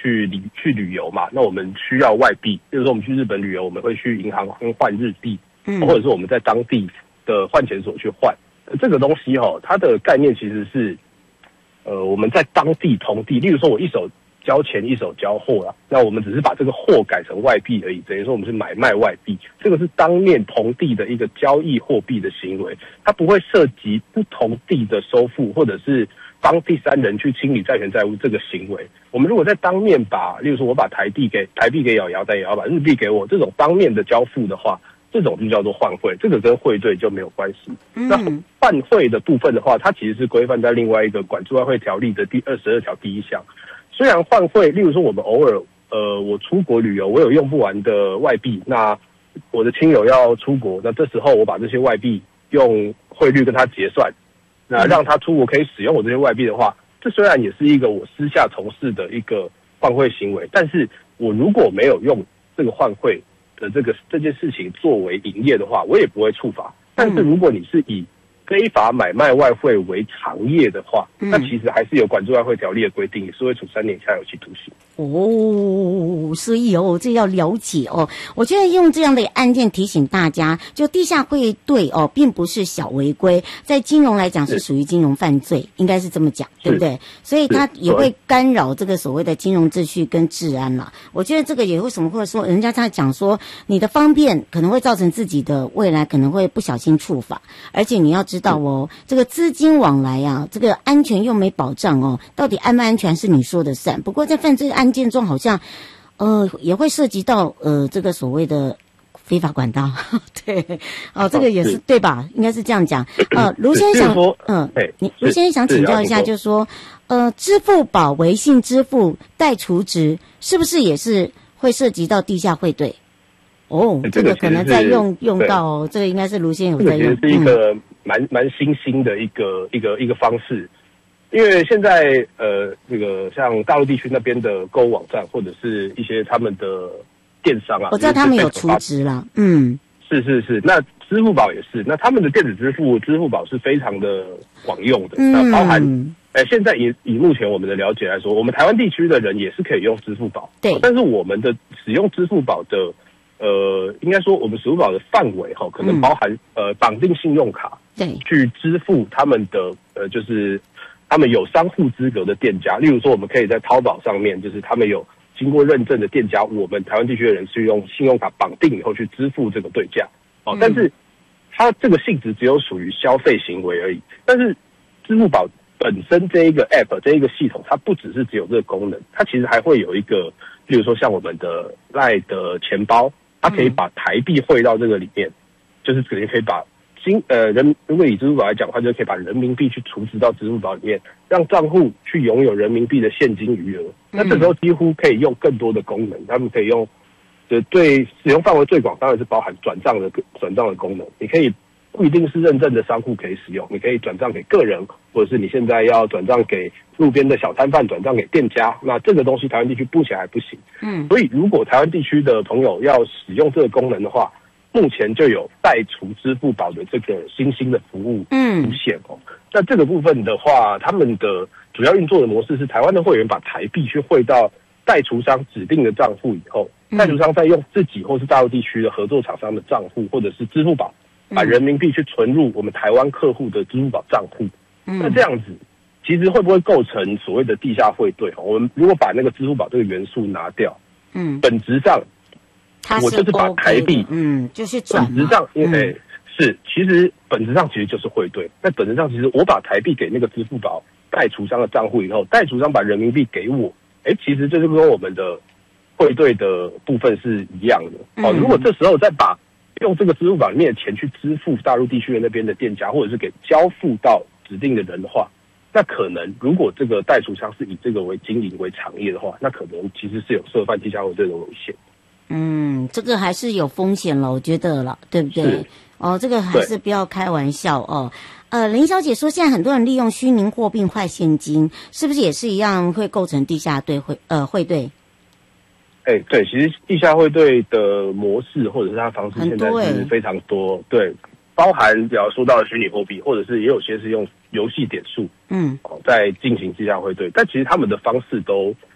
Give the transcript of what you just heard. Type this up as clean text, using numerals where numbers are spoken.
去旅游嘛，那我们需要外币，比如说我们去日本旅游，我们会去银行换日币，或者是我们在当地的换钱所去换。这个东西它的概念其实是，我们在当地同地，例如说我一手交钱一手交货啦，那我们只是把这个货改成外币而已，等于说我们是买卖外币，这个是当面同地的一个交易货币的行为，它不会涉及不同地的收付或者是帮第三人去清理债权债务这个行为。我们如果在当面把，例如说我把台币给瑶瑶，但也要把日币给我，这种当面的交付的话，这种就叫做换汇，这个跟汇兑就没有关系。那换汇的部分的话，它其实是规范在另外一个管制外汇条例的第22条第1项。虽然换汇，例如说我们偶尔我出国旅游，我有用不完的外币，那我的亲友要出国，那这时候我把这些外币用汇率跟他结算，那让他出国可以使用我这些外币的话，这虽然也是一个我私下从事的一个换汇行为，但是我如果没有用这个换汇的这件事情作为营业的话，我也不会触法。但是如果你是以非法买卖外汇为常业的话，那其实还是有管制外汇条例的规定，也是会处3年以下有期徒刑。 所以这要了解我觉得用这样的案件提醒大家，就地下汇兑并不是小违规，在金融来讲是属于金融犯罪，应该是这么讲，对不对？所以它也会干扰这个所谓的金融秩序跟治安啦。我觉得这个也为什么会说人家在讲说你的方便可能会造成自己的未来可能会不小心触法，而且你要知道这个资金往来啊，这个安全又没保障到底安不安全是你说的算。不过在犯罪案件中好像也会涉及到这个所谓的非法管道对这个也是对吧？应该是这样讲卢先生卢先生想请教一下，就是说支付宝微信支付代储值是不是也是会涉及到地下汇兑？这个可能在用到这个应该是卢先生有在用， 这是一个蛮新兴的一个方式。因为现在这个像大陆地区那边的购物网站或者是一些他们的电商啊， 我知道他们有储值啦， 是，那支付宝也是，那他们的电子支付宝是非常的广用的，那包含现在以目前我们的了解来说，我们台湾地区的人也是可以用支付宝， 对， 但是我们的使用支付宝的应该说我们支付宝的范围可能包含绑定信用卡， 对， 去支付他们的就是他们有商户资格的店家，例如说我们可以在淘宝上面，就是他们有经过认证的店家，我们台湾地区的人是用信用卡绑定以后去支付这个对价但是它这个性质只有属于消费行为而已。但是支付宝本身这一个 app 这一个系统，它不只是只有这个功能，它其实还会有一个，例如说像我们的 LINE 的钱包，它可以把台币汇到这个里面，就是可以把如果以支付宝来讲的话，就可以把人民币去储值到支付宝里面，让账户去拥有人民币的现金余额。那这时候几乎可以用更多的功能，他们可以用对使用范围最广，当然是包含转账的功能。你可以不一定是认证的商户可以使用，你可以转账给个人，或者是你现在要转账给路边的小摊贩，转账给店家。那这个东西台湾地区目前还不行。所以如果台湾地区的朋友要使用这个功能的话，目前就有代储支付宝的这个新兴的服务出现那这个部分的话，他们的主要运作的模式是台湾的会员把台币去汇到代储商指定的账户以后，代储商再用自己或是大陆地区的合作厂商的账户或者是支付宝，把人民币去存入我们台湾客户的支付宝账户。那这样子其实会不会构成所谓的地下汇兑？我们如果把那个支付宝这个元素拿掉，本质上我就是把台币， 就是转本质上，其实本质上其实就是汇兑。那本质上，其实我把台币给那个支付宝代储商的账户以后，代储商把人民币给我，其实这就跟我们的汇兑的部分是一样的。如果这时候再把用这个支付宝里面的钱去支付大陆地区的那边的店家，或者是给交付到指定的人的话，那可能如果这个代储商是以这个为经营为产业的话，那可能其实是有涉犯地下汇兑的危险。 这个还是有风险了，我觉得了，对不对？这个还是不要开玩笑林小姐说，现在很多人利用虚拟货币换现金，是不是也是一样会构成地下汇兑？ 对，其实地下汇兑的模式或者是它的方式现在是非常多，对，包含比方说到的虚拟货币，或者是也有些是用游戏点数，在进行地下汇兑，但其实他们的方式都